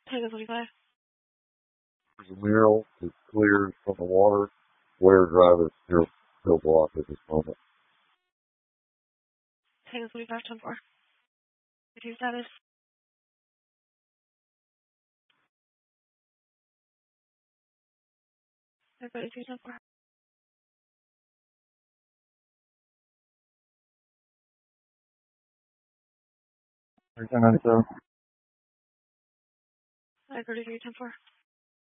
Tango 25. There's a mural that's clear from the water. Where drive is still blocked at this moment. Tango 25, 10-4. Receive status. Everybody 2, 10-4. There's 1097. I 33, 10-4.